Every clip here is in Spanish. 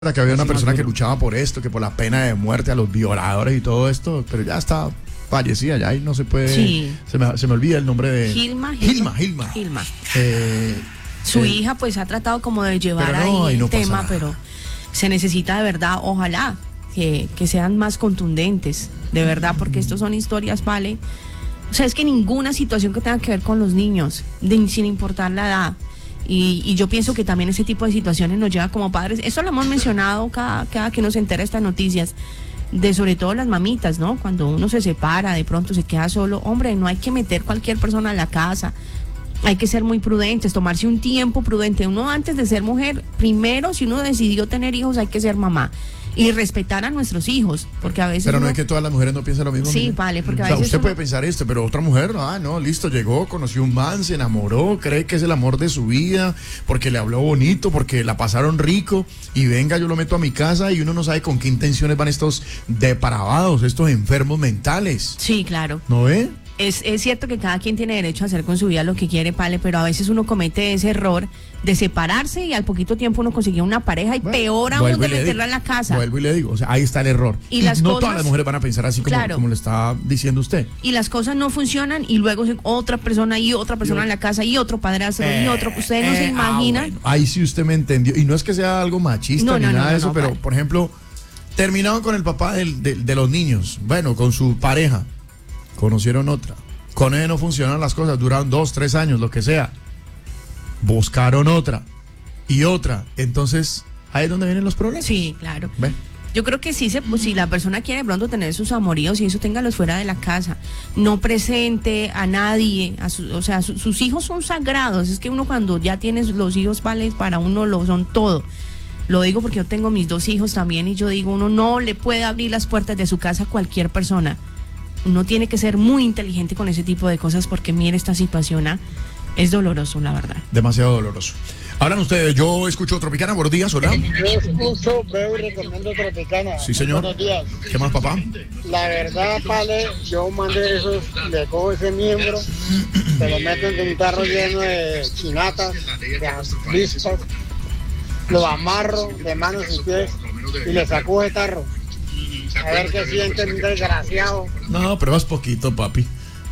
que había una persona que luchaba por esto, que por la pena de muerte a los violadores y todo esto, pero ya está fallecida, ya ahí no se puede. Sí. Se me olvida el nombre de. Gilma. Su hija pues ha tratado como de llevar ahí el tema, pero se necesita de verdad, ojalá que sean más contundentes, de verdad, porque estos son historias, ¿vale? O sea, es que ninguna situación que tenga que ver con los niños, sin importar la edad. Y yo pienso que también ese tipo de situaciones nos lleva como padres. Eso lo hemos mencionado cada que nos entera estas noticias, de sobre todo las mamitas, ¿no? Cuando uno se separa, de pronto se queda solo. Hombre, no hay que meter cualquier persona a la casa. Hay que ser muy prudentes, tomarse un tiempo prudente. Uno antes de ser mujer, primero, si uno decidió tener hijos, hay que ser mamá. Y respetar a nuestros hijos, porque a veces... Pero no es que todas las mujeres no piensan lo mismo. Sí, mire. vale, porque a veces... veces... usted puede pensar esto, pero otra mujer, no, listo, llegó, conoció un man, se enamoró, cree que es el amor de su vida, porque le habló bonito, porque la pasaron rico, y venga, yo lo meto a mi casa, y uno no sabe con qué intenciones van estos depravados, estos enfermos mentales. Sí, claro. ¿No ve? Es cierto que cada quien tiene derecho a hacer con su vida lo que quiere, Pale, pero a veces uno comete ese error de separarse y al poquito tiempo uno consigue una pareja y peor aún de meterla en la casa. Vuelvo y le digo, o sea, ahí está el error. Y no todas las mujeres van a pensar así como le está diciendo usted. Y las cosas no funcionan y luego otra persona en la casa y otro padrastro y otro. Ustedes no se imaginan. Bueno, ahí sí usted me entendió. Y no es que sea algo machista ni nada de eso, pero por ejemplo, terminaron con el papá de los niños, bueno, con su pareja. Conocieron otra. Con él no funcionaron las cosas, duraron 2, 3 años, lo que sea. Buscaron otra y otra. Entonces, ahí es donde vienen los problemas. Sí, claro. ¿Ven? Yo creo que si la persona quiere pronto tener sus amoríos y eso, téngalos fuera de la casa. No presente a nadie. Sus hijos son sagrados. Es que uno cuando ya tiene los hijos, vale, para uno lo son todo. Lo digo porque yo tengo mis 2 hijos también y yo digo, uno no le puede abrir las puertas de su casa a cualquier persona. Uno tiene que ser muy inteligente con ese tipo de cosas porque mire, esta situación es doloroso, la verdad. Demasiado doloroso. Hablan ustedes, yo escucho Tropicana, buenos días, hola. Yo escucho, veo y recomiendo Tropicana. Sí, señor. Buenos días. ¿Qué más, papá? La verdad, Pale, yo mandé esos, le cojo ese miembro, se lo meto en un tarro lleno de chinatas, de avispas, lo amarro de manos y pies y le saco ese tarro. A ver qué siente un desgraciado. No, pero es poquito, papi.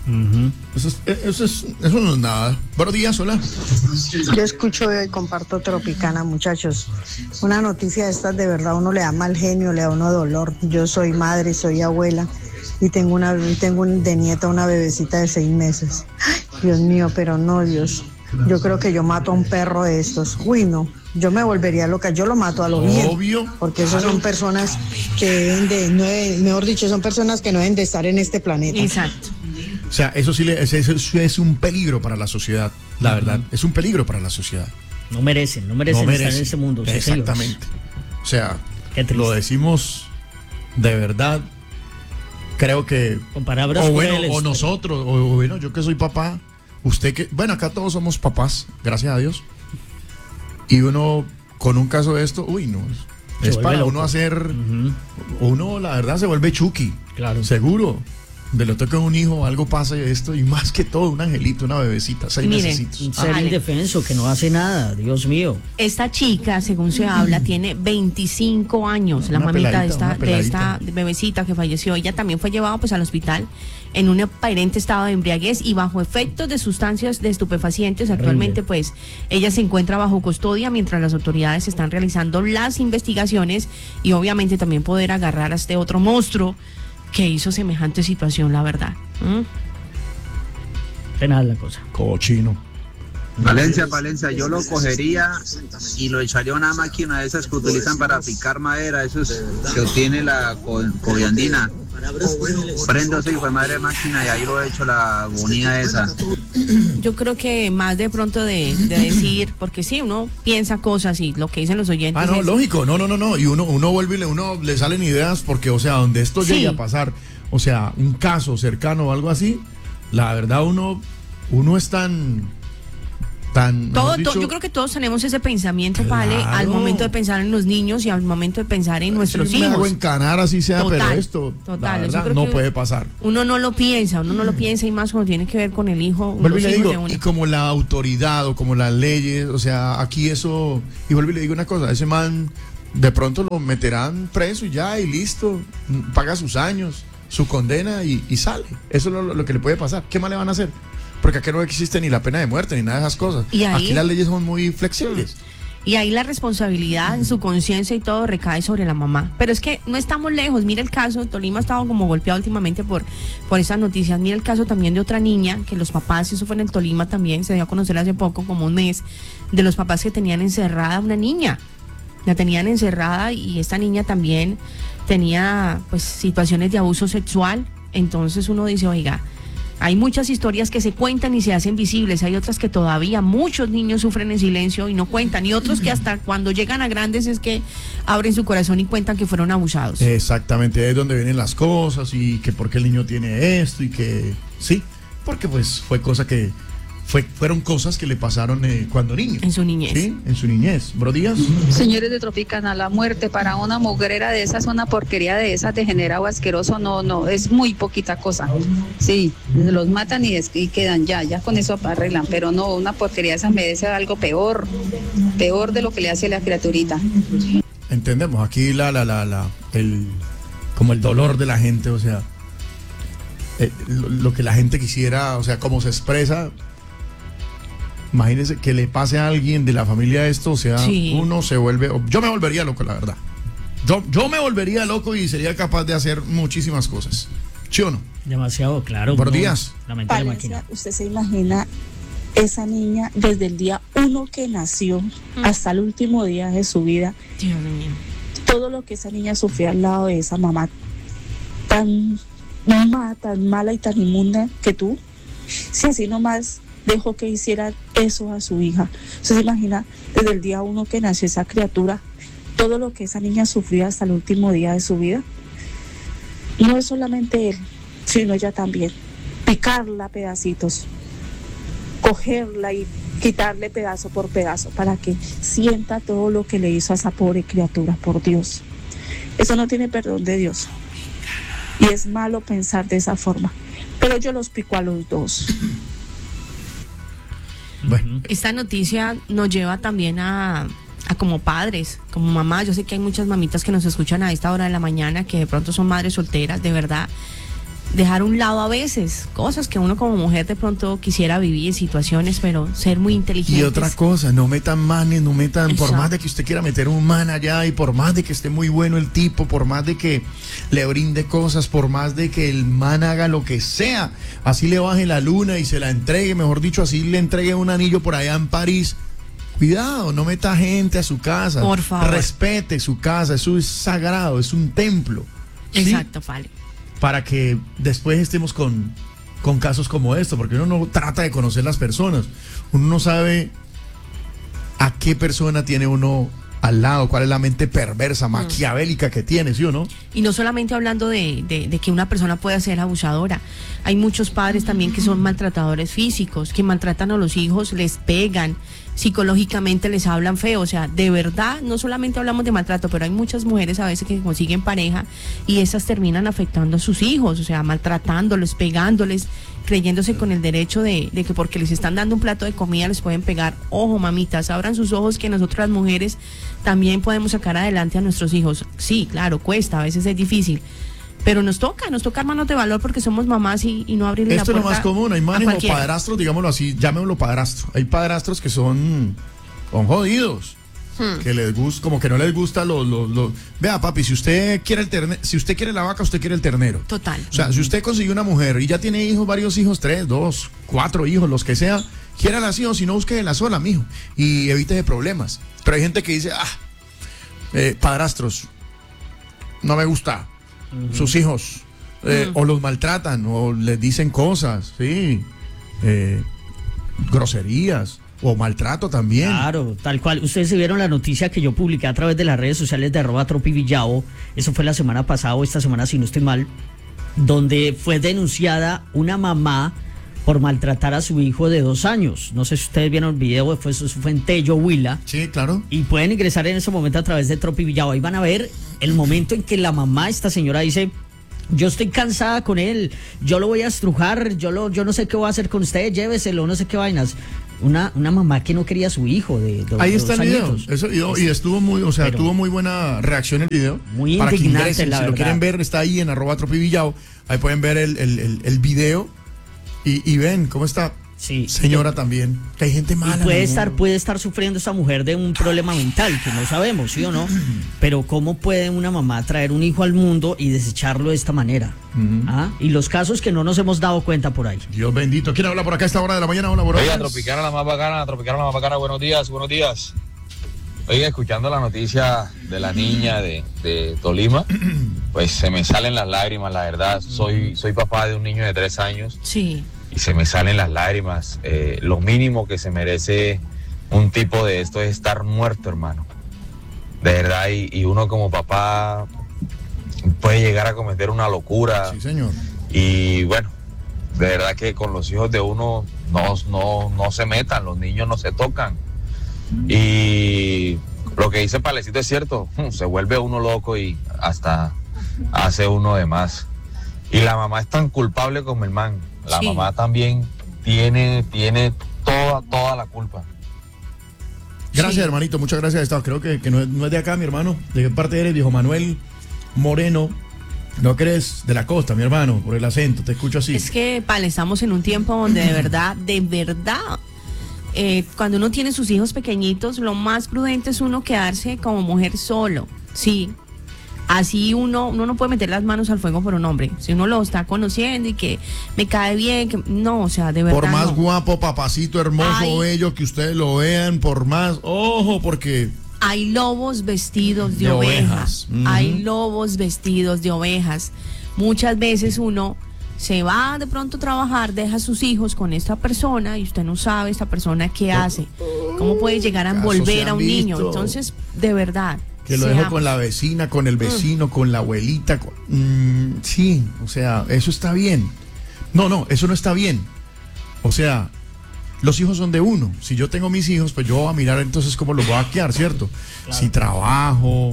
Eso no es nada. Buenos días, hola. Yo escucho y comparto Tropicana, muchachos. Una noticia de estas de verdad uno le da mal genio, le da uno dolor. Yo soy madre, soy abuela y tengo de nieta una bebecita de 6 meses. Ay, Dios mío, pero no, Dios. Yo creo que yo mato a un perro de estos. Uy, no. Yo me volvería loca, yo lo mato a lo bien. Obvio. Porque esos son personas que mejor dicho, son personas que no deben de estar en este planeta. Exacto. O sea, eso es un peligro para la sociedad, la verdad. Es un peligro para la sociedad. No merecen estar en ese mundo. Exactamente. O sea, lo decimos de verdad. Creo que... con palabras o nosotros, o bueno, yo que soy papá, usted que... Bueno, acá todos somos papás, gracias a Dios. Y uno, con un caso de esto, uy, no. Es para loco. Uno hacer... Uno, la verdad, se vuelve Chucky. Claro. Seguro. De lo toca un hijo, algo pasa y esto, y más que todo, un angelito, una bebecita, 6 mesecitos. Un ser indefenso que no hace nada, Dios mío. Esta chica, según se habla, tiene 25 años, la mamita de esta bebecita que falleció. Ella también fue llevada pues al hospital en un aparente estado de embriaguez y bajo efectos de sustancias de estupefacientes. Actualmente pues ella se encuentra bajo custodia mientras las autoridades están realizando las investigaciones y obviamente también poder agarrar a este otro monstruo que hizo semejante situación, la verdad. Penal la cosa. Cochino. Valencia, yo lo cogería y lo echaría a una máquina de esas que utilizan para picar madera, esos que obtiene la coviandina. Prendo así, fue madre máquina, y ahí lo he hecho la agonía esa. Yo creo que más de pronto de decir, porque sí, uno piensa cosas y lo que dicen los oyentes. No, lógico, no. Y uno vuelve y uno le salen ideas porque, o sea, donde esto llegue a pasar, o sea, un caso cercano o algo así, la verdad uno es tan yo creo que todos tenemos ese pensamiento, claro. Vale, al momento de pensar en los niños y al momento de pensar en nuestros hijos. Me hago encanar así sea, total, pero esto total, la verdad, no puede pasar. Uno no lo piensa y más cuando tiene que ver con el hijo. Vuelvo y le digo, y como la autoridad o como las leyes, o sea, aquí eso, y vuelvo y le digo una cosa, ese man de pronto lo meterán preso y ya, y listo, paga sus años, su condena y sale. Eso es lo que le puede pasar. ¿Qué más le van a hacer? Porque aquí no existe ni la pena de muerte ni nada de esas cosas. Aquí las leyes son muy flexibles. Y ahí la responsabilidad en su conciencia y todo recae sobre la mamá. Pero es que no estamos lejos. Mira el caso, Tolima ha estado como golpeado últimamente por esas noticias. Mira el caso también de otra niña, que los papás, eso fue en el Tolima también, se dio a conocer hace poco, como un mes, de los papás que tenían encerrada a una niña. La tenían encerrada y esta niña también tenía pues situaciones de abuso sexual. Entonces uno dice, oiga, hay muchas historias que se cuentan y se hacen visibles, hay otras que todavía muchos niños sufren en silencio y no cuentan, y otros que hasta cuando llegan a grandes es que abren su corazón y cuentan que fueron abusados. Exactamente, ahí es donde vienen las cosas y que por qué el niño tiene esto y que sí, porque pues fueron cosas que le pasaron cuando niño. En su niñez. Sí, en su niñez. Bro Díaz. Señores de Tropicana, la muerte para una mugrera de esas, una porquería de esas, degenerado, asqueroso, no, es muy poquita cosa. Sí, los matan y quedan ya con eso arreglan, pero no, una porquería de esas merece algo peor de lo que le hace la criaturita. Entendemos, aquí como el dolor de la gente, o sea, lo que la gente quisiera, o sea, cómo se expresa. Imagínense que le pase a alguien de la familia esto, o sea, sí. Uno se vuelve, yo me volvería loco, la verdad. Yo me volvería loco y sería capaz de hacer muchísimas cosas. ¿Sí o no? Demasiado, claro. Por días. Valencia, usted se imagina esa niña desde el día 1 que nació hasta el último día de su vida. Dios mío. Todo lo que esa niña sufrió al lado de esa mamá tan mala y tan inmunda que tú. Si así nomás dejó que hiciera eso a su hija. Usted se imagina desde el día 1 que nació esa criatura, todo lo que esa niña sufrió hasta el último día de su vida. No es solamente él, sino ella también. Picarla a pedacitos, cogerla y quitarle pedazo por pedazo para que sienta todo lo que le hizo a esa pobre criatura, por Dios. Eso no tiene perdón de Dios. Y es malo pensar de esa forma. Pero yo los pico a los dos. Bueno. Esta noticia nos lleva también a como padres, como mamás. Yo sé que hay muchas mamitas que nos escuchan a esta hora de la mañana que de pronto son madres solteras, de verdad. Dejar a un lado a veces cosas que uno como mujer de pronto quisiera vivir, situaciones, pero ser muy inteligentes. Y otra cosa, no metan manes, no metan, por más de que usted quiera meter un man allá y por más de que esté muy bueno el tipo, por más de que le brinde cosas, por más de que el man haga lo que sea, así le baje la luna y se la entregue, mejor dicho, así le entregue un anillo por allá en París. Cuidado, no meta gente a su casa. Por favor. Respete su casa, eso es sagrado, es un templo. Exacto, Fale. Para que después estemos con casos como esto, porque uno no trata de conocer las personas, uno no sabe a qué persona tiene uno al lado, cuál es la mente perversa, maquiavélica que tiene, ¿sí o no? Y no solamente hablando de que una persona pueda ser abusadora, hay muchos padres también que son maltratadores físicos, que maltratan a los hijos, les pegan, psicológicamente les hablan feo, o sea, de verdad, no solamente hablamos de maltrato, pero hay muchas mujeres a veces que consiguen pareja y esas terminan afectando a sus hijos, o sea, maltratándoles, pegándoles, creyéndose con el derecho de que porque les están dando un plato de comida les pueden pegar. Ojo, mamitas, abran sus ojos que nosotras las mujeres también podemos sacar adelante a nuestros hijos. Sí, claro, cuesta, a veces es difícil, pero nos toca armarnos de valor porque somos mamás y no abrirle la puerta. Esto es lo más común, hay manes o padrastros, digámoslo así, llamémoslo padrastro. Hay padrastros que son jodidos, que les gusta, como que no les gusta vea, papi, si usted quiere la vaca, usted quiere el ternero. Total. O sea, si usted consiguió una mujer y ya tiene hijos, varios hijos, 3, 2, 4 hijos, los que sea, quiérala así o si no, búsquela sola, mijo, y evítese problemas. Pero hay gente que dice, padrastros, no me gusta. Sus hijos o los maltratan o les dicen cosas, sí, groserías o maltrato también. Claro, tal cual. Ustedes se vieron la noticia que yo publiqué a través de las redes sociales de @tropivillao, eso fue la semana pasada o esta semana si no estoy mal, donde fue denunciada una mamá por maltratar a su hijo de 2 años. No sé si ustedes vieron el video, eso fue en Tello, Huila. Sí, claro. Y pueden ingresar en ese momento a través de Tropivillao. Ahí van a ver el momento en que la mamá, esta señora, dice: yo estoy cansada con él, yo lo voy a estrujar, yo no sé qué voy a hacer con usted, lléveselo, no sé qué vainas. una mamá que no quería a su hijo de ahí está el video. Y estuvo muy, o sea, tuvo muy buena reacción el video. Muy para indignante, que ingresen, si lo quieren ver, está ahí en @tropivillao. Ahí pueden ver el video y ven cómo está. Sí. Señora también, que hay gente mala. Y puede estar sufriendo esta mujer de un problema mental, que no sabemos, ¿sí o no? Pero ¿cómo puede una mamá traer un hijo al mundo y desecharlo de esta manera? Y los casos que no nos hemos dado cuenta por ahí. Dios bendito. ¿Quién habla por acá a esta hora de la mañana? Hola, Oiga, Tropicana la más bacana, buenos días. Oiga, escuchando la noticia de la niña de Tolima, pues se me salen las lágrimas, la verdad. Soy papá de un niño de 3 años. Sí. Y se me salen las lágrimas. Lo mínimo que se merece un tipo de esto es estar muerto, hermano. De verdad, y uno como papá puede llegar a cometer una locura. Sí, señor. Y bueno, de verdad que con los hijos de uno no se metan, los niños no se tocan. Y lo que dice Palecito es cierto, se vuelve uno loco y hasta hace uno de más. Y la mamá es tan culpable como el man. La mamá también tiene toda la culpa. Gracias, hermanito, muchas gracias. Creo que no es de acá, mi hermano. ¿De qué parte eres, viejo Manuel Moreno? ¿No crees? De la costa, mi hermano, por el acento, te escucho así. Es que, estamos en un tiempo donde de verdad, cuando uno tiene sus hijos pequeñitos, lo más prudente es uno quedarse como mujer solo, sí. Así uno no puede meter las manos al fuego por un hombre. Si uno lo está conociendo y que me cae bien, no, o sea, de verdad. Por más guapo, papacito, hermoso, bello, que ustedes lo vean, por más, ojo, porque hay lobos vestidos de ovejas. Hay lobos vestidos de ovejas. Muchas veces uno se va de pronto a trabajar, deja a sus hijos con esta persona y usted no sabe esta persona qué hace, cómo puede llegar a envolver a un niño. Entonces, de verdad. Que lo dejo con la vecina, con el vecino, con la abuelita. Sí, o sea, eso está bien. No, eso no está bien. O sea, los hijos son de uno. Si yo tengo mis hijos, pues yo voy a mirar entonces cómo los voy a criar, ¿cierto? Claro. Si trabajo,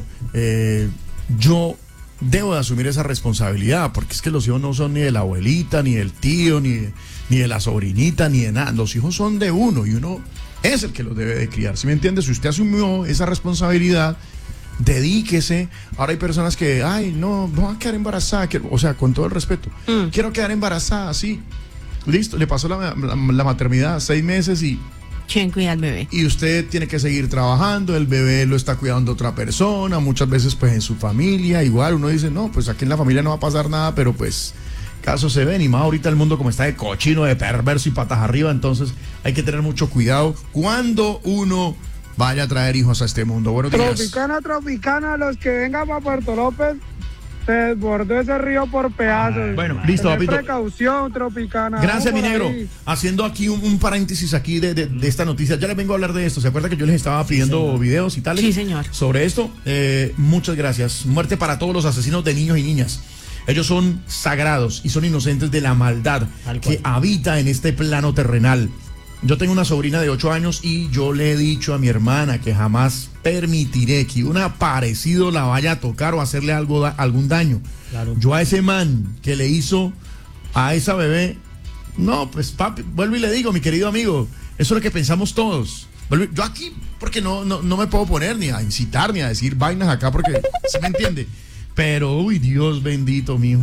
yo debo de asumir esa responsabilidad, porque es que los hijos no son ni de la abuelita, ni del tío, ni de la sobrinita, ni de nada. Los hijos son de uno y uno es el que los debe de criar. ¿Sí me entiendes? Si usted asumió esa responsabilidad, dedíquese. Ahora hay personas que, no voy a quedar embarazada, o sea, con todo el respeto, quiero quedar embarazada, sí, listo, le pasó la maternidad 6 meses y ¿quién cuida al bebé? Y usted tiene que seguir trabajando, el bebé lo está cuidando otra persona, muchas veces pues en su familia, igual uno dice, no, pues aquí en la familia no va a pasar nada, pero pues casos se ven, y más ahorita el mundo como está de cochino, de perverso y patas arriba, entonces hay que tener mucho cuidado cuando uno vaya a traer hijos a este mundo. Buenos días. Tropicana, los que vengan para Puerto López, se desbordó ese río por pedazos. Bueno, listo, papito. Precaución, Tropicana. Gracias, mi negro. Haciendo aquí un paréntesis aquí de esta noticia. Ya les vengo a hablar de esto. ¿Se acuerda que yo les estaba pidiendo videos y tales? Sí, señor. Sobre esto, muchas gracias. Muerte para todos los asesinos de niños y niñas. Ellos son sagrados y son inocentes de la maldad que habita en este plano terrenal. Yo tengo una sobrina de 8 años y yo le he dicho a mi hermana que jamás permitiré que un aparecido la vaya a tocar o hacerle algún daño. Claro. Yo a ese man que le hizo a esa bebé, no, pues papi, vuelvo y le digo, mi querido amigo, eso es lo que pensamos todos. Yo aquí, porque no me puedo poner ni a incitar ni a decir vainas acá, porque ¿se me entiende? Pero, uy, Dios bendito, mijo.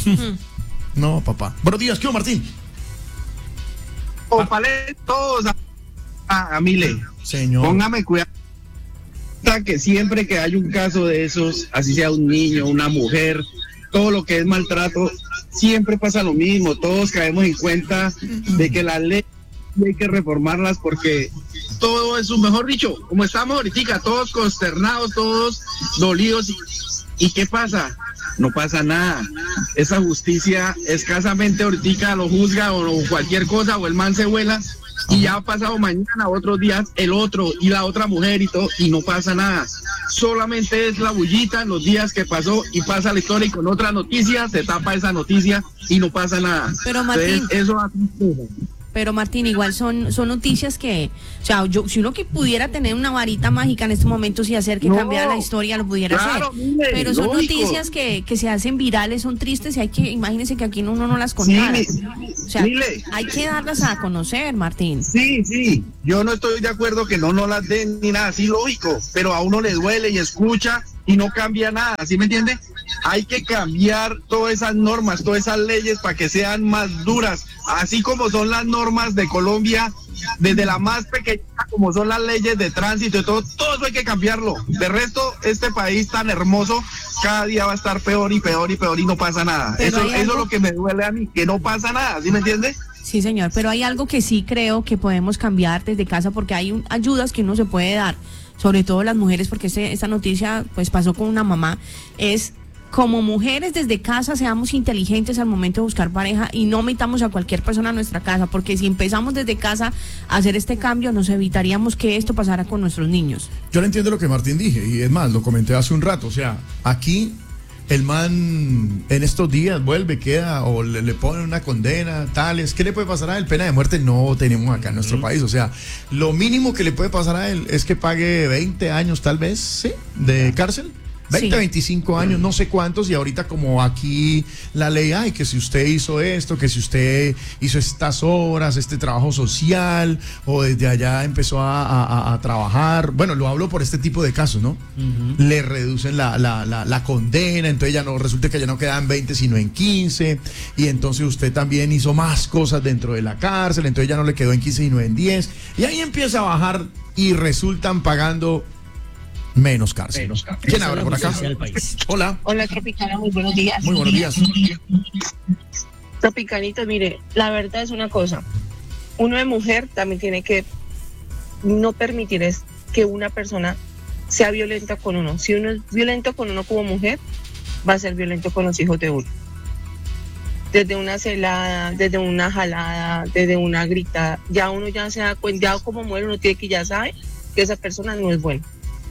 No, papá. Buenos días, ¿qué hubo, Martín? Todos a Mile. Señor. Póngame cuidado. Que siempre que hay un caso de esos, así sea un niño, una mujer, todo lo que es maltrato, siempre pasa lo mismo. Todos caemos en cuenta de que la ley hay que reformarlas porque todo es un, mejor dicho, como estamos ahorita, todos consternados, todos dolidos. ¿Y qué pasa? No pasa nada. Esa justicia escasamente ahorita lo juzga o cualquier cosa, o el man se vuela y ya ha pasado mañana, otros días, el otro y la otra mujer y todo, y no pasa nada. Solamente es la bullita en los días que pasó y pasa la historia, y con otra noticia se tapa esa noticia y no pasa nada. Pero Martín, entonces, eso pero Martín, igual son noticias que, o sea, si uno que pudiera tener una varita mágica en este momento y hacer que cambiara la historia, lo pudiera hacer. Pero son noticias que se hacen virales, son tristes y hay que, imagínense que aquí uno no las contara. O sea, hay que darlas a conocer, Martín. Sí, yo no estoy de acuerdo que no las den ni nada, sí, lógico, pero a uno le duele y escucha y no cambia nada, ¿sí me entiende? Hay que cambiar todas esas normas, todas esas leyes para que sean más duras, así como son las normas de Colombia, desde la más pequeña, como son las leyes de tránsito y todo eso hay que cambiarlo. De resto, este país tan hermoso, cada día va a estar peor y peor y peor y no pasa nada. Eso es lo que me duele a mí, que no pasa nada, ¿sí me entiende? Sí, señor, pero hay algo que sí creo que podemos cambiar desde casa porque hay ayudas que uno se puede dar, sobre todo las mujeres, porque esta noticia pues pasó con una mamá, es como mujeres desde casa seamos inteligentes al momento de buscar pareja y no metamos a cualquier persona a nuestra casa, porque si empezamos desde casa a hacer este cambio nos evitaríamos que esto pasara con nuestros niños. Yo le entiendo lo que Martín dije y es más, lo comenté hace un rato, o sea, aquí el man en estos días vuelve, queda o le ponen una condena, tales. ¿Qué le puede pasar a él? Pena de muerte no tenemos acá en nuestro país. O sea, lo mínimo que le puede pasar a él es que pague 20 años tal vez, ¿sí? De cárcel. 20, 25 años, no sé cuántos, y ahorita como aquí la ley, que si usted hizo esto, que si usted hizo estas horas, este trabajo social, o desde allá empezó a trabajar, bueno, lo hablo por este tipo de casos, ¿no? Le reducen la condena, entonces ya no, resulta que ya no quedan 20 sino en 15, y entonces usted también hizo más cosas dentro de la cárcel, entonces ya no le quedó en 15 sino en 10, y ahí empieza a bajar y resultan pagando menos cárcel. ¿Quién habla por acá? Hola. Hola, Tropicana, muy buenos días. Muy buenos días. Tropicanito, mire, la verdad es una cosa. Uno de mujer también tiene que no permitir es que una persona sea violenta con uno. Si uno es violento con uno como mujer, va a ser violento con los hijos de uno. Desde una celada, desde una jalada, desde una gritada, ya uno ya se da cuenta, ya como mujer uno tiene que ya sabe que esa persona no es buena.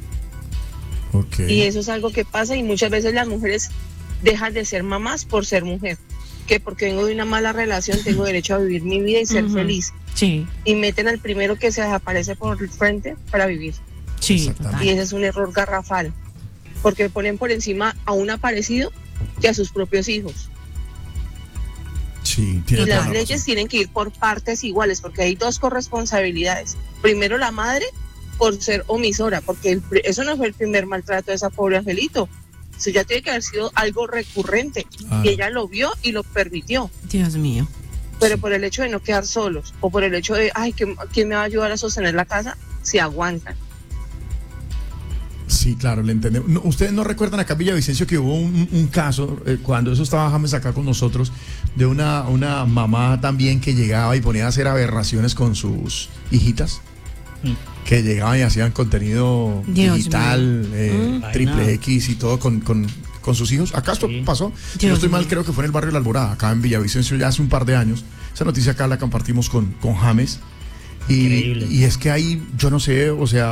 Okay. Y eso es algo que pasa y muchas veces las mujeres dejan de ser mamás por ser mujer, que porque vengo de una mala relación tengo derecho a vivir mi vida y ser feliz. Sí. Y meten al primero que se desaparece por el frente para vivir. Sí. Y ese es un error garrafal, porque ponen por encima a un aparecido que a sus propios hijos. Sí, y las leyes tienen que ir por partes iguales, porque hay dos corresponsabilidades. Primero la madre por ser omisora, porque eso no fue el primer maltrato de esa pobre Angelito. Eso ya tiene que haber sido algo recurrente. Y ella lo vio y lo permitió. Dios mío. Pero por el hecho de no quedar solos, o por el hecho de, ¿quién me va a ayudar a sostener la casa? Se aguantan. Sí, claro, le entendemos. No, ¿ustedes no recuerdan acá en Villavicencio que hubo un caso, cuando eso estaba James acá con nosotros, de una mamá también que llegaba y ponía a hacer aberraciones con sus hijitas? Que llegaban y hacían contenido digital, triple X y todo con sus hijos. Acá esto pasó, si no estoy mal, creo que fue en el barrio La Alborada, acá en Villavicencio ya hace un par de años. Esa noticia acá la compartimos con James. Y es que ahí, yo no sé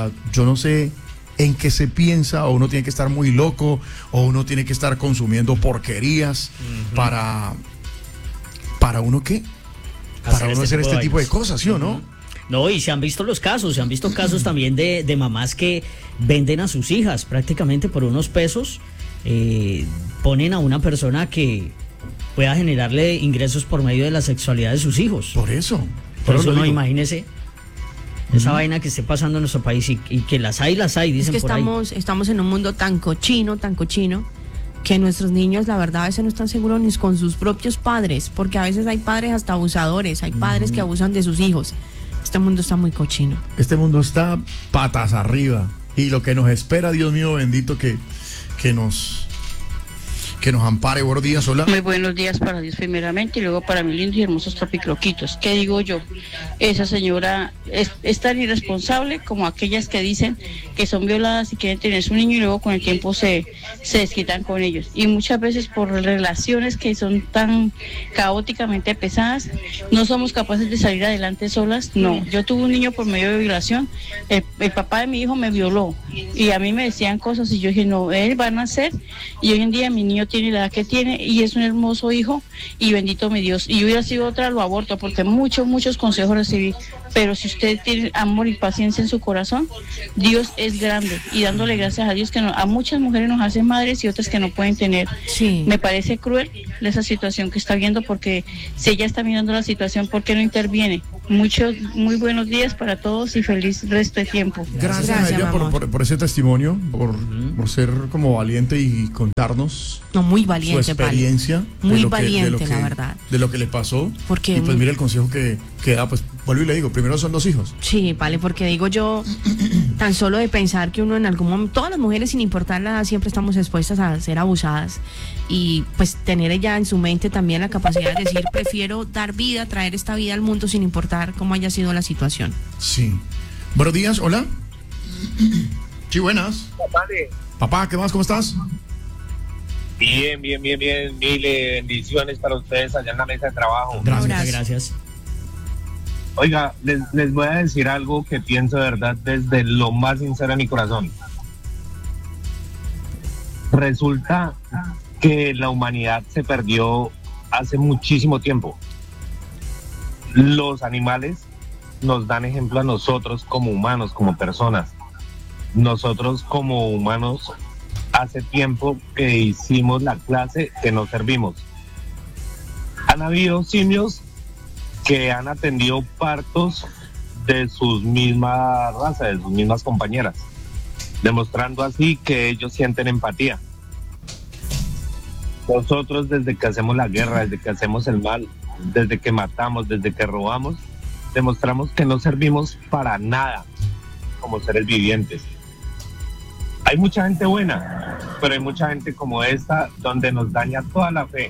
en qué se piensa, o uno tiene que estar muy loco, o uno tiene que estar consumiendo porquerías para uno ¿qué? Para uno hacer este tipo de cosas, ¿sí o no? No, y se han visto casos también de mamás que venden a sus hijas prácticamente por unos pesos, ponen a una persona que pueda generarle ingresos por medio de la sexualidad de sus hijos. Por eso no, imagínese esa vaina que esté pasando en nuestro país y que las hay, dicen es que por estamos en un mundo tan cochino, que nuestros niños, la verdad, a veces no están seguros ni con sus propios padres, porque a veces hay padres hasta abusadores, hay padres que abusan de sus hijos. Este mundo está muy cochino. Este mundo está patas arriba. Y lo que nos espera, Dios mío bendito, que nos ampare. Buenos días, hola. Muy buenos días para Dios primeramente y luego para mis lindos y hermosos tropicloquitos. ¿Qué digo yo? Esa señora es tan irresponsable como aquellas que dicen que son violadas y quieren tener su niño y luego con el tiempo se desquitan con ellos. Y muchas veces por relaciones que son tan caóticamente pesadas, no somos capaces de salir adelante solas. No, yo tuve un niño por medio de violación. El papá de mi hijo me violó y a mí me decían cosas y yo dije, no, él va a nacer y hoy en día mi niño tiene la edad que tiene y es un hermoso hijo y bendito mi Dios. Y hubiera sido otra, lo aborto, porque muchos consejos recibí. Pero si usted tiene amor y paciencia en su corazón, Dios es grande. Y dándole gracias a Dios que a muchas mujeres nos hacen madres y otras que no pueden tener. Sí. Me parece cruel esa situación que está viendo, porque si ella está mirando la situación, ¿por qué no interviene? Muy buenos días para todos y feliz resto de tiempo. Gracias a ella por ese testimonio, por ser como valiente y contarnos muy valiente, su experiencia. Muy valiente, la verdad. De lo que le pasó. Porque, y pues mira el consejo que da, pues vuelvo y le digo, primero son 2 hijos. Sí, vale, porque digo yo, tan solo de pensar que uno en algún momento, todas las mujeres sin importar la edad siempre estamos expuestas a ser abusadas, y pues tener ella en su mente también la capacidad de decir, prefiero dar vida, traer esta vida al mundo sin importar cómo haya sido la situación. Sí. Buenos días, hola. Sí, buenas. Vale. Papá, ¿qué más? ¿Cómo estás? Bien. Mil bendiciones para ustedes allá en la mesa de trabajo. Gracias. Oiga, les voy a decir algo que pienso de verdad desde lo más sincero de mi corazón. Resulta que la humanidad se perdió hace muchísimo tiempo. Los animales nos dan ejemplo a nosotros como humanos, como personas. Nosotros como humanos hace tiempo que hicimos la clase que nos servimos. Han habido simios que han atendido partos de sus mismas razas, de sus mismas compañeras, demostrando así que ellos sienten empatía. Nosotros, desde que hacemos la guerra, desde que hacemos el mal, desde que matamos, desde que robamos, demostramos que no servimos para nada como seres vivientes. Hay mucha gente buena, pero hay mucha gente como esta donde nos daña toda la fe.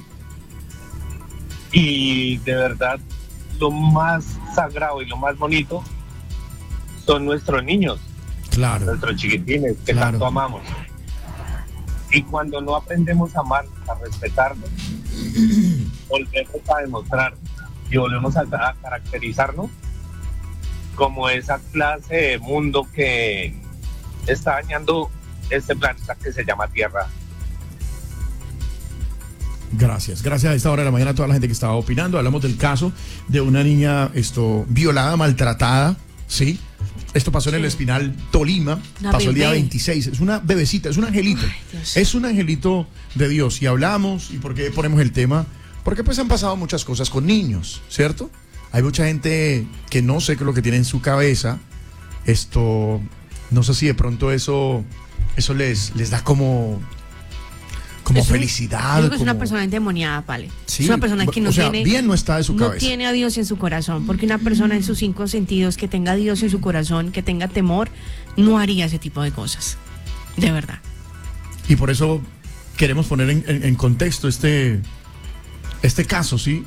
Y de verdad, lo más sagrado y lo más bonito son nuestros niños, claro, nuestros chiquitines que tanto amamos. Y cuando no aprendemos a amar, a respetarnos, volvemos a demostrar y volvemos a caracterizarnos como esa clase de mundo que está dañando este planeta que se llama Tierra. Gracias a esta hora de la mañana a toda la gente que estaba opinando. Hablamos del caso de una niña violada, maltratada, ¿sí? Esto pasó en el Espinal, Tolima, pasó el día 26. Es una bebecita, es un angelito. Ay, es un angelito de Dios. Y hablamos, ¿y por qué ponemos el tema? Porque pues han pasado muchas cosas con niños, ¿cierto? Hay mucha gente que no sé qué es lo que tiene en su cabeza. No sé si de pronto eso les da como felicidad. Yo creo que es una persona endemoniada, Pale. Sí, es una persona que bien no está de su cabeza. No tiene a Dios en su corazón, porque una persona en sus 5 sentidos que tenga a Dios en su corazón, que tenga temor, no haría ese tipo de cosas. De verdad. Y por eso queremos poner en contexto este caso, ¿sí?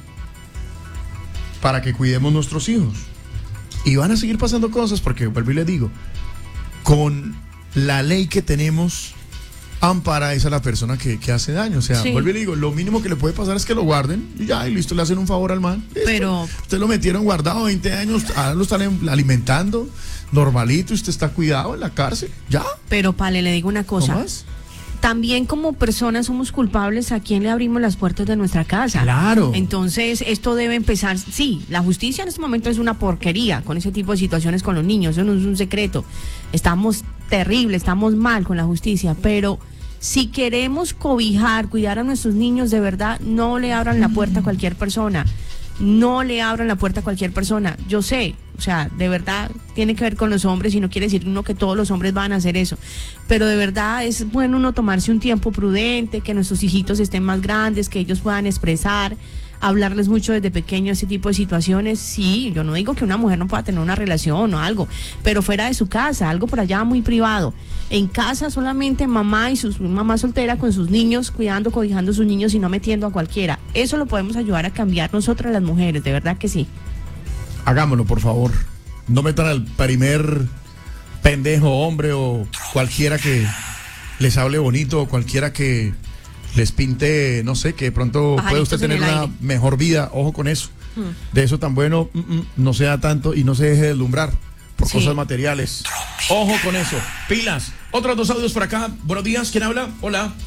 Para que cuidemos nuestros hijos. Y van a seguir pasando cosas, porque vuelvo y les digo, con la ley que tenemos, ampara esa la persona que hace daño. O sea, vuelvo y le digo, lo mínimo que le puede pasar es que lo guarden y ya, y listo, le hacen un favor al man. Pero usted lo metieron guardado 20 años, ahora lo están alimentando normalito, usted está cuidado en la cárcel, ya. Pero Pale, le digo una cosa. ¿No más? También como personas somos culpables a quien le abrimos las puertas de nuestra casa. Claro. Entonces esto debe empezar. Sí, la justicia en este momento es una porquería con ese tipo de situaciones con los niños. Eso no es un secreto. Estamos terribles, estamos mal con la justicia, pero si queremos cobijar, cuidar a nuestros niños de verdad, no le abran la puerta a cualquier persona. No le abran la puerta a cualquier persona. Yo sé, o sea, de verdad tiene que ver con los hombres y no quiere decir uno que todos los hombres van a hacer eso. Pero de verdad es bueno uno tomarse un tiempo prudente, que nuestros hijitos estén más grandes, que ellos puedan expresar, hablarles mucho desde pequeños ese tipo de situaciones. Sí, yo no digo que una mujer no pueda tener una relación o algo, pero fuera de su casa, algo por allá muy privado. En casa solamente mamá y mamá soltera con sus niños, cuidando, cobijando a sus niños y no metiendo a cualquiera. Eso lo podemos ayudar a cambiar nosotras las mujeres, de verdad que sí. Hagámoslo, por favor. No metan al primer pendejo hombre o cualquiera que les hable bonito o cualquiera que les pinte, no sé, que de pronto puede usted tener una mejor vida. Ojo con eso. De eso tan bueno, no sea tanto y no se deje deslumbrar por cosas materiales. Ojo con eso. Pilas. Otros 2 audios por acá. Buenos días. ¿Quién habla? Hola.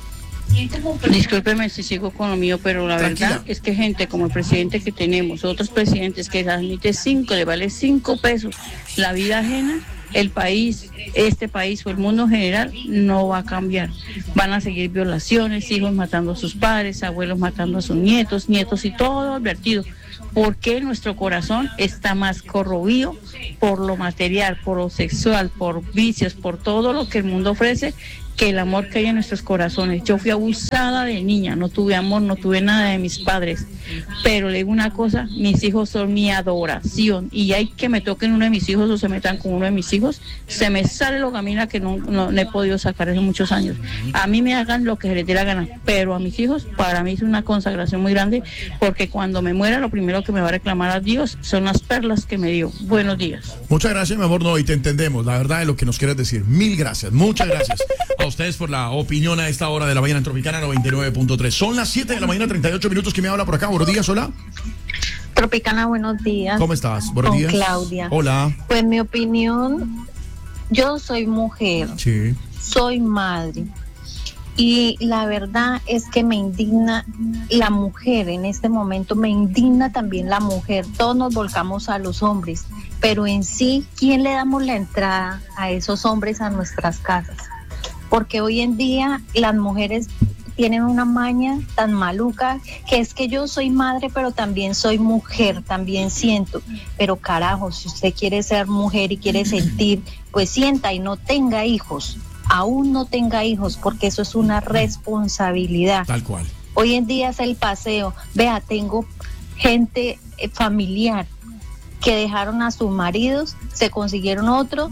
Discúlpeme si sigo con lo mío, pero la verdad es que gente como el presidente que tenemos, otros presidentes que admite 5, le vale 5 pesos la vida ajena, el país, este país o el mundo en general no va a cambiar. Van a seguir violaciones, hijos matando a sus padres, abuelos matando a sus nietos, nietos y todo advertido. Porque nuestro corazón está más corroído por lo material, por lo sexual, por vicios, por todo lo que el mundo ofrece, que el amor que hay en nuestros corazones. Yo fui abusada de niña, no tuve amor, no tuve nada de mis padres, pero le digo una cosa, mis hijos son mi adoración, y hay que me toquen uno de mis hijos o se metan con uno de mis hijos, se me sale lo camina que no he podido sacar hace muchos años. A mí me hagan lo que se les dé la gana, pero a mis hijos, para mí es una consagración muy grande, porque cuando me muera lo primero que me va a reclamar a Dios son las perlas que me dio. Buenos días. Muchas gracias, mi amor, no, y te entendemos, la verdad es lo que nos quieres decir. Mil gracias, muchas gracias a ustedes por la opinión a esta hora de la mañana en Tropicana 99.3. Son las 7 de la mañana, 38 minutos. ¿Quién me habla por acá? Buenos días, hola. Tropicana, buenos días. ¿Cómo estás? Buenos días. Claudia. Hola. Pues mi opinión, yo soy mujer, sí, soy madre, y la verdad es que me indigna la mujer en este momento, me indigna también la mujer. Todos nos volcamos a los hombres, pero en sí, ¿quién le damos la entrada a esos hombres a nuestras casas? Porque hoy en día las mujeres tienen una maña tan maluca, que es que yo soy madre, pero también soy mujer, también siento. Pero carajo, si usted quiere ser mujer y quiere sentir, pues sienta y no tenga hijos. Aún no tenga hijos, porque eso es una responsabilidad. Tal cual. Hoy en día es el paseo. Vea, tengo gente familiar que dejaron a sus maridos, se consiguieron otro,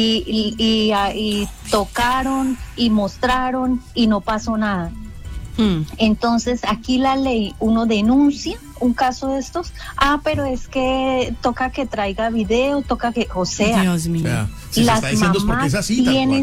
y tocaron y mostraron y no pasó nada. Entonces aquí la ley, uno denuncia un caso de estos, pero es que toca que traiga video, toca que, o sea, Dios mío. Si las mamás así, tienen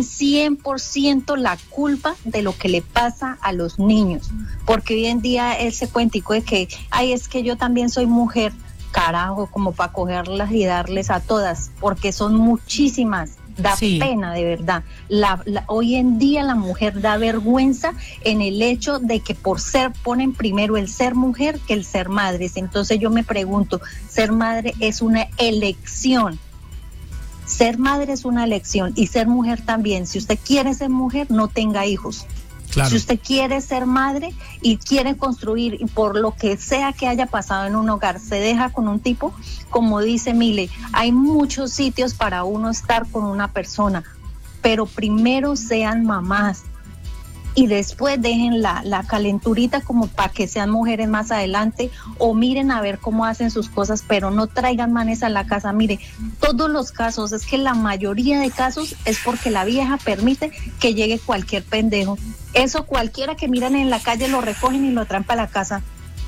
100% la culpa de lo que le pasa a los niños, porque hoy en día ese cuentico de que, es que yo también soy mujer, carajo, como para cogerlas y darles a todas, porque son muchísimas. Da pena, de verdad. Hoy en día la mujer da vergüenza en el hecho de que ponen primero el ser mujer que el ser madre. Entonces yo me pregunto, ser madre es una elección. Ser madre es una elección y ser mujer también. Si usted quiere ser mujer, no tenga hijos. Claro. Si usted quiere ser madre y quiere construir, y por lo que sea que haya pasado en un hogar, se deja con un tipo, como dice Mile, hay muchos sitios para uno estar con una persona, pero primero sean mamás y después dejen la calenturita como para que sean mujeres más adelante, o miren a ver cómo hacen sus cosas, pero no traigan manes a la casa. Mire, todos los casos, es que la mayoría de casos es porque la vieja permite que llegue cualquier pendejo. Eso cualquiera que miran en la calle lo recogen y lo traen para la casa.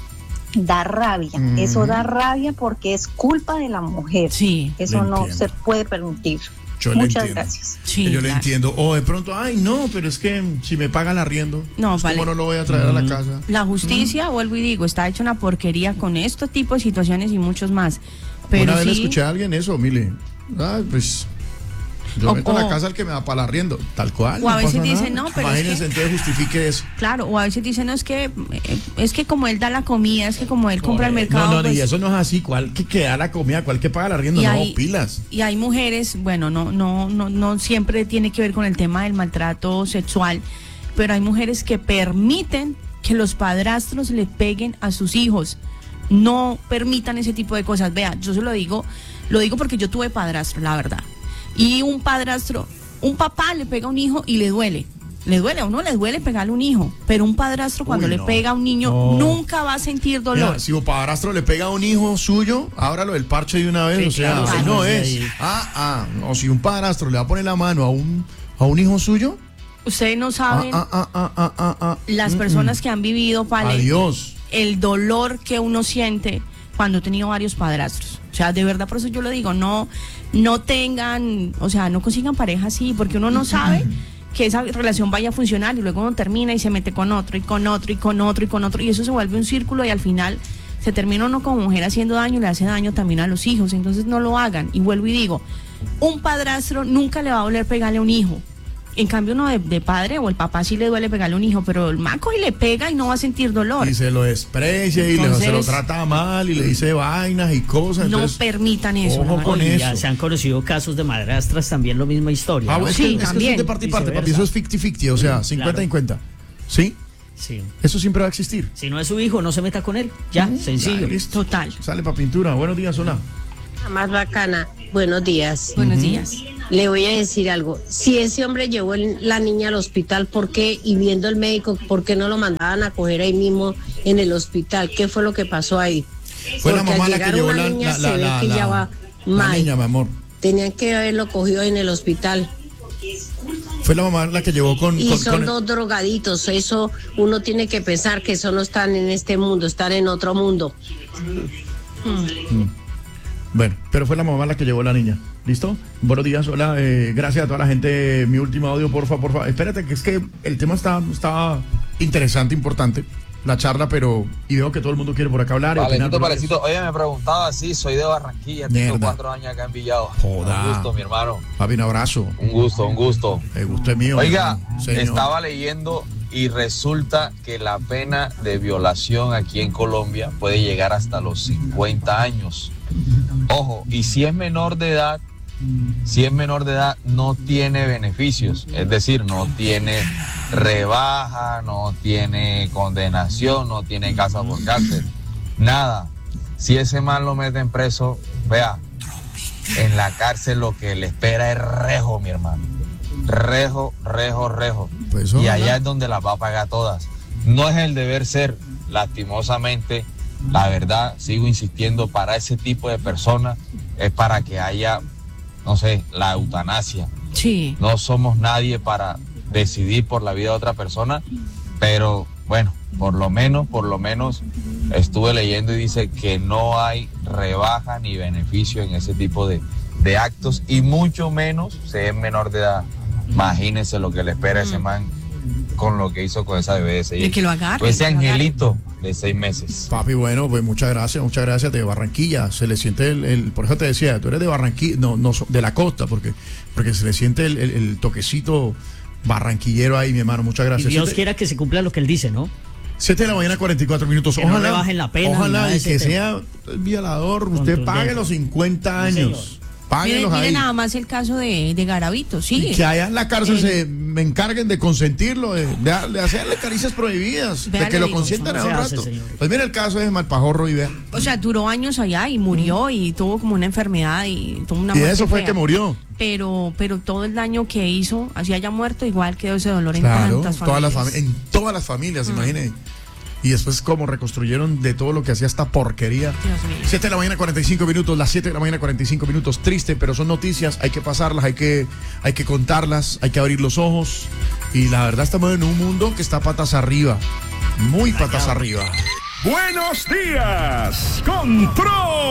Da rabia, eso da rabia porque es culpa de la mujer. Sí, eso no se puede permitir. Muchas gracias. Sí, yo le entiendo. O de pronto, no, pero es que si me pagan arriendo, ¿cómo no lo voy a traer a la casa? La justicia, vuelvo y digo, está hecha una porquería con este tipo de situaciones y muchos más. Pero una vez le escuché a alguien eso, Mile. Pues yo meto a la casa al que me da para el arriendo, tal cual. O a veces dicen, no, pero imagínense, entonces justifique eso. Claro, o a veces dicen, no, es que como él da la comida, es que como él compra el mercado. No, y eso no es así. ¿Cuál que da la comida? ¿Cuál que paga el arriendo? No, pilas. Y hay mujeres, bueno, no siempre tiene que ver con el tema del maltrato sexual, pero hay mujeres que permiten que los padrastros le peguen a sus hijos. No permitan ese tipo de cosas. Vea, yo se lo digo porque yo tuve padrastro, la verdad. Y un papá le pega a un hijo y le duele, a uno le duele pegarle a un hijo, pero un padrastro cuando le pega a un niño nunca va a sentir dolor. Mira, si un padrastro le pega a un hijo suyo, ábralo del parche de una vez, sí, o sea, claro, no es. No, si un padrastro le va a poner la mano a un hijo suyo. Ustedes no saben las personas que han vivido, Pale, el dolor que uno siente cuando ha tenido varios padrastros. O sea, de verdad, por eso yo lo digo, no tengan, o sea, no consigan pareja así, porque uno no sabe que esa relación vaya a funcionar y luego uno termina y se mete con otro y con otro y con otro y con otro, y eso se vuelve un círculo y al final se termina uno como mujer haciendo daño y le hace daño también a los hijos. Entonces no lo hagan. Y vuelvo y digo, un padrastro nunca le va a doler pegarle a un hijo. En cambio uno de padre o el papá sí le duele pegarle a un hijo, pero el maco y le pega y no va a sentir dolor. Y se lo desprecia y se lo trata mal y le dice vainas y cosas. No permitan eso. Ojo con eso. Ya se han conocido casos de madrastras también, la misma historia. ¿No? Sí, es también. Que es de parte y parte, papi, eso es 50-50, o sea, 50-50. ¿Sí? Sí. Eso siempre va a existir. Si no es su hijo, no se meta con él. Ya, sencillo. Total. Sale para pintura. Buenos días, hola. Más bacana. Buenos días. Buenos días. Le voy a decir algo. Si ese hombre llevó la niña al hospital, ¿por qué? Y viendo el médico, ¿por qué no lo mandaban a coger ahí mismo en el hospital? ¿Qué fue lo que pasó ahí? Fue porque la mamá al la que llegar llevó una niña se ve que ya va mal. La niña, mi amor. Tenían que haberlo cogido en el hospital. Fue la mamá la que llevó con... Y son con dos drogaditos. Eso uno tiene que pensar que eso no están en este mundo, están en otro mundo. Bueno, pero fue la mamá la que llevó a la niña. ¿Listo? Buenos días, hola. Gracias a toda la gente. Mi último audio, porfa. Espérate, que es que el tema está interesante, importante. La charla, y veo que todo el mundo quiere por acá hablar. Palecito. Oye, me preguntaba si soy de Barranquilla, tengo 4 años acá en Villado. Joda. Un gusto, mi hermano. Papi, un abrazo. Un gusto. El gusto es mío. Oiga, estaba leyendo y resulta que la pena de violación aquí en Colombia puede llegar hasta los 50 años. Ojo, y si es menor de edad, no tiene beneficios, es decir, no tiene rebaja, no tiene condenación, no tiene casa por cárcel, nada. Si ese man lo meten preso, vea, en la cárcel lo que le espera es rejo, mi hermano. Rejo. Pues y allá es donde las va a pagar todas. No es el deber ser, lastimosamente, la verdad, sigo insistiendo, para ese tipo de personas es para que haya, no sé, la eutanasia. Sí. No somos nadie para decidir por la vida de otra persona, pero bueno, por lo menos estuve leyendo y dice que no hay rebaja ni beneficio en ese tipo de actos, y mucho menos si es menor de edad. Imagínense lo que le espera a ese man con lo que hizo con esa bebé de 6 de que lo agarre, pues ese angelito de 6 meses. Papi, bueno, pues muchas gracias de Barranquilla. Se le siente por eso te decía, tú eres de Barranquilla, no de la costa, porque se le siente el toquecito barranquillero ahí, mi hermano. Muchas gracias. Y Dios quiera que se cumpla lo que él dice, ¿no? 7 de la mañana, 44 minutos. Que ojalá no le bajen la pena. Ojalá y que sea violador, usted pague los 50 años. Miren nada más el caso de Garavito, sí. Y que allá en la cárcel me encarguen de consentirlo, de hacerle caricias prohibidas, de que lo consientan a un rato. Pues mira el caso de Malpajorro y vea. O sea, duró años allá y murió y tuvo como una enfermedad y tuvo una muerte. Y eso fue fea. Que murió. Pero todo el daño que hizo, así haya muerto, igual quedó ese dolor claro, en tantas familias. En todas las familias, imagínense. Y después como reconstruyeron de todo lo que hacía esta porquería. 7 de la mañana 45 minutos, las 7 de la mañana 45 minutos, triste, pero son noticias, hay que pasarlas, hay que contarlas, hay que abrir los ojos. Y la verdad estamos en un mundo que está patas arriba, muy patas arriba. Buenos días, control.